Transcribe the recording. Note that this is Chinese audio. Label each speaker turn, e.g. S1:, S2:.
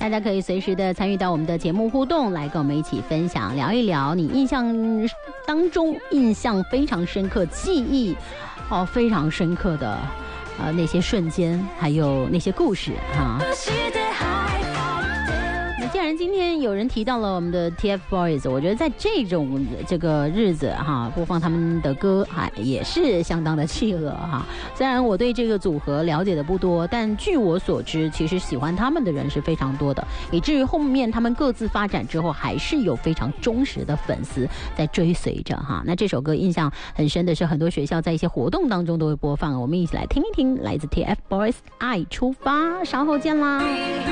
S1: 大家可以随时的参与到我们的节目互动，来跟我们一起分享，聊一聊你印象当中印象非常深刻、记忆非常深刻的那些瞬间，还有那些故事哈。既然今天有人提到了我们的 TFBOYS， 我觉得在这个日子哈，播放他们的歌也是相当的契合哈。虽然我对这个组合了解的不多，但据我所知，其实喜欢他们的人是非常多的，以至于后面他们各自发展之后，还是有非常忠实的粉丝在追随着哈。那这首歌印象很深的是，很多学校在一些活动当中都会播放，我们一起来听一听，来自 TFBOYS《爱出发》，稍后见啦。